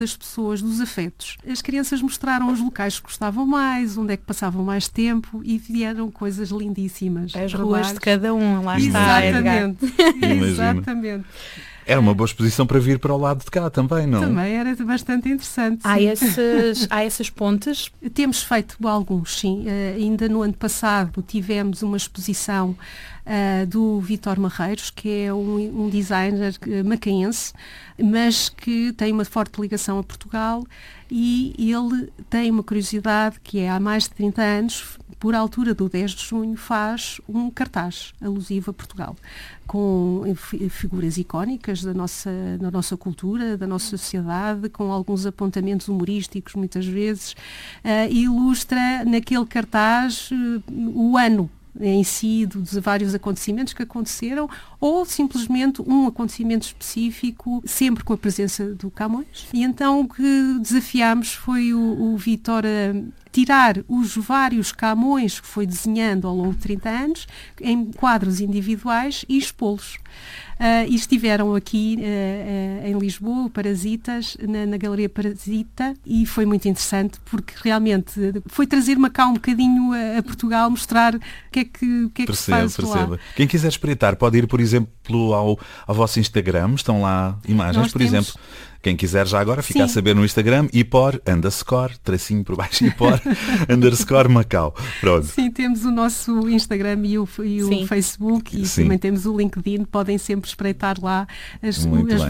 das pessoas, dos afetos. As crianças mostraram os locais que gostavam mais, onde é que passavam mais tempo e vieram coisas lindíssimas. As ruas de cada um, lá está. Exatamente. Exatamente. Era uma boa exposição para vir para o lado de cá também, não? Também era bastante interessante. Há essas pontes? Temos feito alguns, sim. Ainda no ano passado tivemos uma exposição do Vítor Marreiros, que é um designer macaense, mas que tem uma forte ligação a Portugal, e ele tem uma curiosidade que é, há mais de 30 anos, por altura do 10 de junho, faz um cartaz alusivo a Portugal, com figuras icónicas da nossa cultura, da nossa sociedade, com alguns apontamentos humorísticos, muitas vezes, e ilustra naquele cartaz o ano em si, dos vários acontecimentos que aconteceram, ou simplesmente um acontecimento específico, sempre com a presença do Camões. E então o que desafiámos foi o Vítor a tirar os vários Camões que foi desenhando ao longo de 30 anos em quadros individuais e expô-los. E estiveram aqui em Lisboa, Parasitas, na Galeria Parasita, e foi muito interessante porque realmente foi trazer Macau um bocadinho a Portugal, mostrar o que é que se faz lá. Quem quiser espreitar pode ir, por exemplo, ao vosso Instagram, estão lá imagens, Nós por exemplo. Quem quiser já agora ficar a saber no Instagram, ipor, tracinho por baixo, ipor, _Macau. Pronto. Sim, temos o nosso Instagram e o Facebook, e também temos o LinkedIn, podem sempre espreitar lá os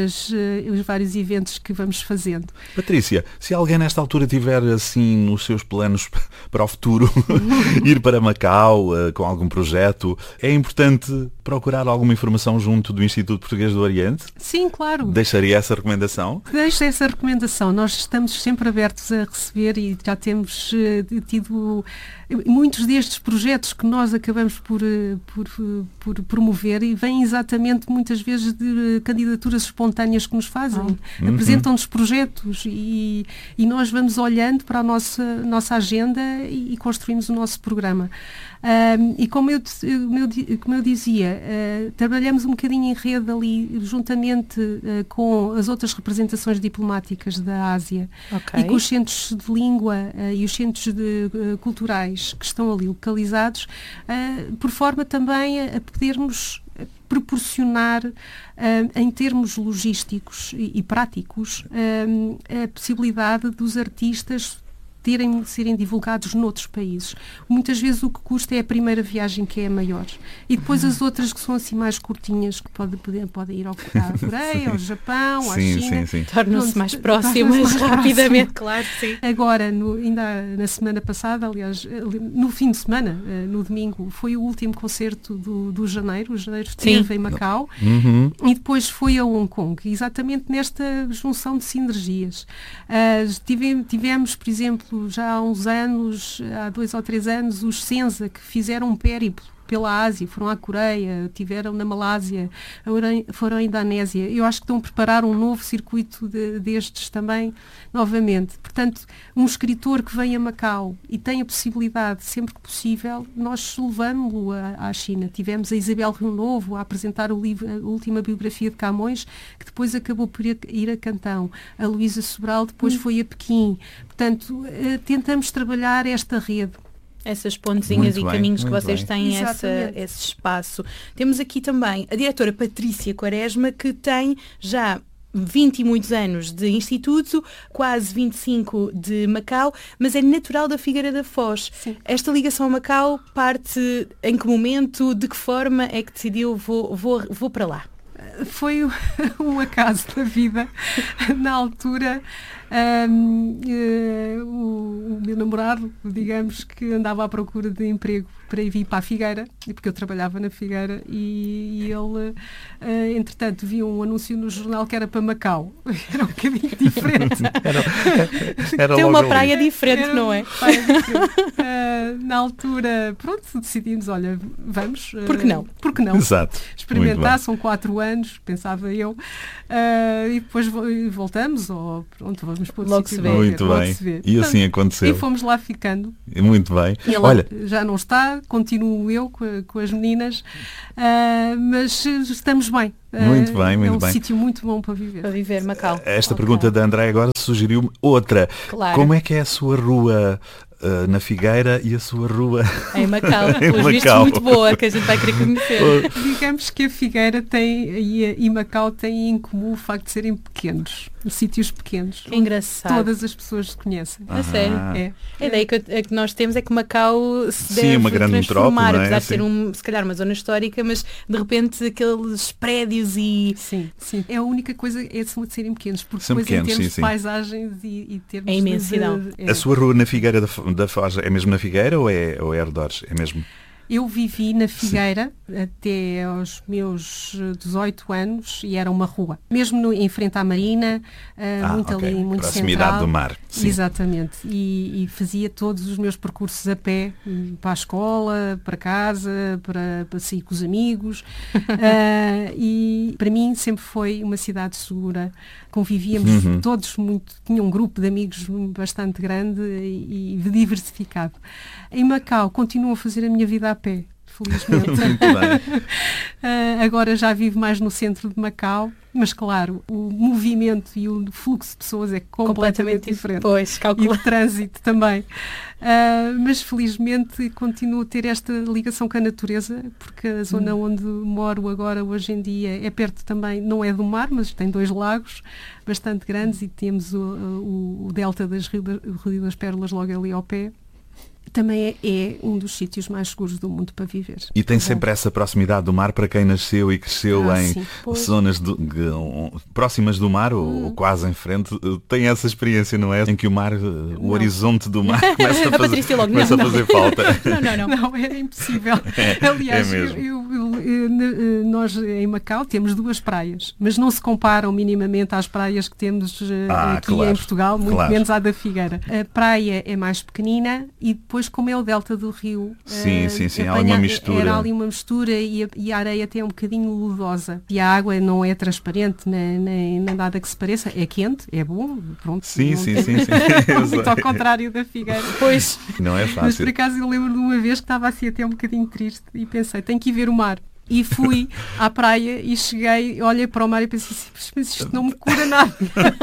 vários eventos que vamos fazendo. Patrícia, se alguém nesta altura tiver assim nos seus planos para o futuro ir para Macau com algum projeto, é importante procurar alguma informação junto do Instituto Português do Oriente? Sim, claro. Deixaria essa recomendação? Deixo essa recomendação. Nós estamos sempre abertos a receber e já temos tido muitos destes projetos que nós acabamos por promover, e vêm exatamente muitas vezes de candidaturas espontâneas que nos fazem. Apresentam-nos projetos e nós vamos olhando para a nossa agenda e construímos o nosso programa. E como eu dizia, trabalhamos um bocadinho em rede ali, juntamente com as outras representações diplomáticas da Ásia, e com os centros de língua e os centros culturais que estão ali localizados, por forma também a podermos proporcionar, em termos logísticos e práticos, a possibilidade dos artistas serem divulgados noutros países. Muitas vezes o que custa é a primeira viagem, que é a maior. E depois as outras, que são assim mais curtinhas, que podem ir à Coreia, ao Japão, à China. Sim. Tornam-se mais próximas rapidamente, claro, sim. Agora, ainda na semana passada, aliás, no fim de semana, no domingo, foi o último concerto do Janeiro. O Janeiro esteve em Macau, e depois foi a Hong Kong, exatamente nesta junção de sinergias. Tivemos, por exemplo, já há uns anos, há 2 ou 3 anos, os Senza, que fizeram um périplo pela Ásia, foram à Coreia, tiveram na Malásia, foram à Indonésia. Eu acho que estão a preparar um novo circuito destes também, novamente. Portanto, um escritor que vem a Macau e tem a possibilidade, sempre que possível, nós levamos-lo à China. Tivemos a Isabel Rio Novo a apresentar o livro, a última biografia de Camões, que depois acabou por ir a Cantão. A Luísa Sobral depois foi a Pequim. Portanto, tentamos trabalhar esta rede. Essas pontezinhas e caminhos que vocês têm esse espaço. Temos aqui também a diretora Patrícia Quaresma, que tem já 20 e muitos anos de instituto, quase 25 de Macau, mas é natural da Figueira da Foz. Sim. Esta ligação a Macau parte em que momento, de que forma é que decidiu vou para lá? Foi um acaso da vida. Na altura, o meu namorado, digamos, que andava à procura de emprego para ir para a Figueira, porque eu trabalhava na Figueira, e ele, entretanto, viu um anúncio no jornal que era para Macau. Era um bocadinho diferente. Era Tem uma praia diferente, não é? Na altura, pronto, decidimos, olha, vamos. Por que não? Por que não? Exato. Experimentar, são 4 anos, pensava eu, e depois voltamos, ou pronto, vamos para logo se vê. Muito bem. E assim aconteceu. E fomos lá ficando. Muito bem. Ele olha, já não está, continuo eu com as meninas, mas estamos bem. Muito bem, muito bem. É um sítio muito bom para viver. Para viver, Macau. Esta pergunta da André agora sugeriu outra. Claro. Como é que é a sua rua na Figueira e a sua rua em Macau? Pelos vistos, muito boa, que a gente vai querer conhecer. Digamos que a Figueira e Macau têm em comum o facto de serem pequenos, sítios pequenos. Que engraçado. Todas as pessoas se conhecem. A sério? É. A ideia que nós temos é que Macau se deve uma grande transformar, metrópole, apesar de ser se calhar uma zona histórica, mas de repente aqueles prédios e... Sim. É a única coisa é de serem pequenos, porque são depois pequenos, em termos sim. de paisagens e termos a imensidão. A sua rua na Figueira da Foz é mesmo na Figueira ou é arredores? É mesmo? Eu vivi na Figueira até aos meus 18 anos e era uma rua. Mesmo em frente à Marina, ali, muito proximidade central. do mar. Sim. Exatamente. E fazia todos os meus percursos a pé, para a escola, para casa, para sair com os amigos. E para mim sempre foi uma cidade segura. Convivíamos todos tinha um grupo de amigos bastante grande e diversificado. Em Macau continuo a fazer a minha vida a pé, felizmente. Muito bem. Agora já vivo mais no centro de Macau, mas claro, o movimento e o fluxo de pessoas é completamente diferente. Pois, e o trânsito também. Mas felizmente continuo a ter esta ligação com a natureza, porque a zona onde moro agora, hoje em dia, é perto também, não é do mar, mas tem 2 lagos bastante grandes e temos o delta do Rio das Pérolas logo ali ao pé. Também é um dos sítios mais seguros do mundo para viver. E tem sempre essa proximidade do mar para quem nasceu e cresceu em zonas próximas do mar ou quase em frente. Tem essa experiência, não é? Em que o mar, o horizonte do mar começa a fazer falta. Não, é impossível. Aliás, nós em Macau temos 2 praias, mas não se comparam minimamente às praias que temos aqui em Portugal, muito menos à da Figueira. A praia é mais pequenina e depois, como é o delta do rio, sim, há uma mistura. Era ali uma mistura e a areia até é um bocadinho ludosa. E a água não é transparente, nem nada que se pareça. É quente, é bom, pronto. Sim. Muito ao contrário da Figueira. Pois. Não é fácil. Mas por acaso eu lembro de uma vez que estava assim até um bocadinho triste e pensei, tenho que ir ver o mar. E fui à praia e cheguei, olhei para o mar e pensei assim, mas isto não me cura nada.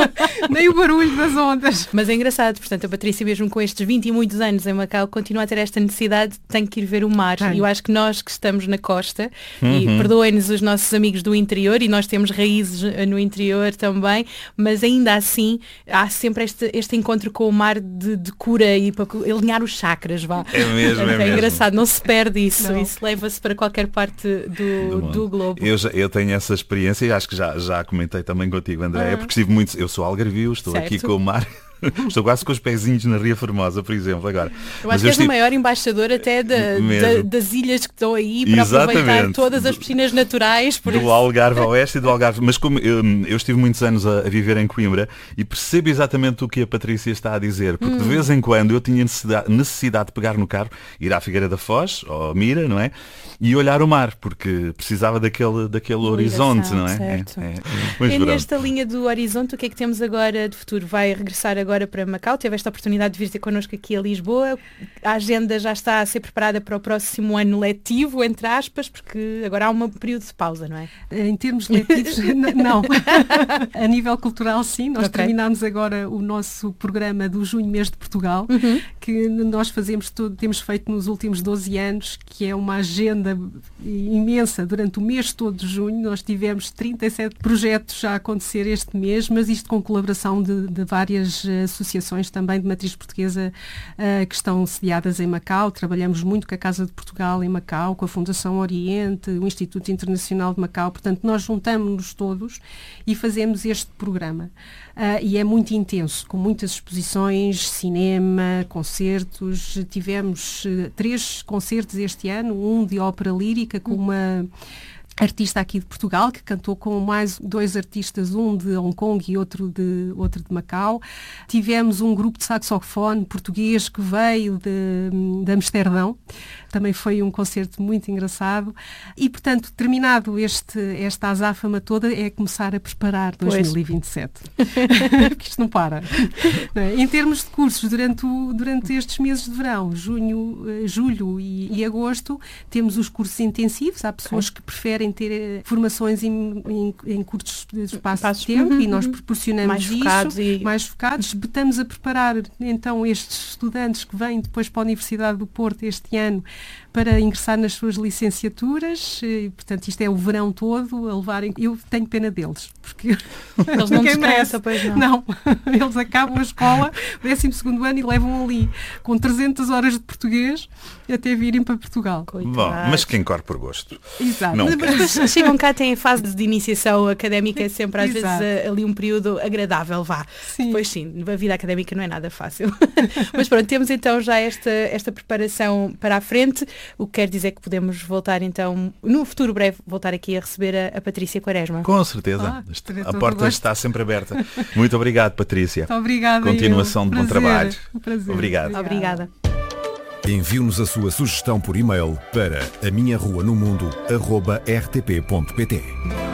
Nem o barulho das ondas. Mas é engraçado, portanto, a Patrícia, mesmo com estes 20 e muitos anos em Macau, continua a ter esta necessidade de tem que ir ver o mar. E eu acho que nós que estamos na costa, e perdoem-nos os nossos amigos do interior, e nós temos raízes no interior também, mas ainda assim há sempre este encontro com o mar de cura e para alinhar os chakras, vá. É mesmo. É engraçado, não se perde isso. Isso leva-se para qualquer parte do globo. Eu tenho essa experiência e acho que já comentei também contigo, André, porque eu sou algarvio, estou aqui com o mar. Estou quase com os pezinhos na Ria Formosa, por exemplo, agora. Eu acho que és o maior embaixador até das ilhas que estão aí para aproveitar todas as piscinas naturais. Do Algarve ao oeste e do Algarve. Mas como eu estive muitos anos a viver em Coimbra e percebo exatamente o que a Patrícia está a dizer, porque de vez em quando eu tinha necessidade de pegar no carro, ir à Figueira da Foz, ou a Mira, não é? E olhar o mar, porque precisava daquele horizonte, não é? E nesta linha do horizonte, o que é que temos agora de futuro? Vai regressar agora para Macau, teve esta oportunidade de vir ter connosco aqui a Lisboa. A agenda já está a ser preparada para o próximo ano letivo, entre aspas, porque agora há um período de pausa, não é? Em termos letivos, não. A nível cultural, sim. Nós terminámos agora o nosso programa do Junho Mês de Portugal, que nós temos feito nos últimos 12 anos, que é uma agenda imensa durante o mês todo de junho. Nós tivemos 37 projetos a acontecer este mês, mas isto com colaboração de várias associações também de matriz portuguesa que estão sediadas em Macau. Trabalhamos muito com a Casa de Portugal em Macau, com a Fundação Oriente, o Instituto Internacional de Macau. Portanto, nós juntamos-nos todos e fazemos este programa. E é muito intenso, com muitas exposições, cinema, concertos. Tivemos 3 concertos este ano, um de ópera lírica com uma artista aqui de Portugal, que cantou com mais 2 artistas, um de Hong Kong e outro de Macau. Tivemos um grupo de saxofone português que veio de Amsterdão. Também foi um concerto muito engraçado. E, portanto, terminado esta azáfama toda, é começar a preparar 2027. Porque isto não para. Não é? Em termos de cursos, durante estes meses de verão, junho, julho e agosto, temos os cursos intensivos. Há pessoas que preferem querem ter formações em curtos espaços de tempo, e nós proporcionamos mais focados. Estamos a preparar então estes estudantes que vêm depois para a Universidade do Porto este ano para ingressar nas suas licenciaturas, e, portanto isto é o verão todo a levarem. Eu tenho pena deles, porque eles não descansam, pois não. Não, eles acabam a escola, o 12º ano, e levam ali com 300 horas de português até virem para Portugal. Bom, mas quem corre por gosto. Exato. Não mas chegam cá, têm a fase de iniciação académica, é sempre às vezes ali um período agradável, vá. Sim. Depois sim, a vida académica não é nada fácil. Mas pronto, temos então já esta preparação para a frente, o que quer dizer que podemos voltar então, no futuro breve, voltar aqui a receber a Patrícia Quaresma. Com certeza. A porta está sempre aberta. Muito obrigado, Patrícia. Muito obrigada. Continuação de bom trabalho. Prazer. Obrigado. Obrigada. Envie-nos a sua sugestão por e-mail para aminharruaноmundo@rtp.pt.